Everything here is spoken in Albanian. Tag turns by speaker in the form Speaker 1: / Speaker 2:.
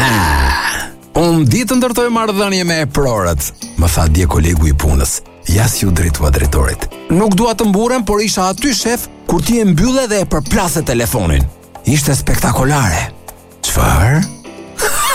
Speaker 1: Unë di të ndërtoj marrëdhënie me prorët, më tha dje kolegu i punës. Ja si u drejtua drejtorit. Nuk dua të mburem, por isha aty shef kur ti e mbylle dhe e përplase telefonin. Ishte spektakolare. Çfarë?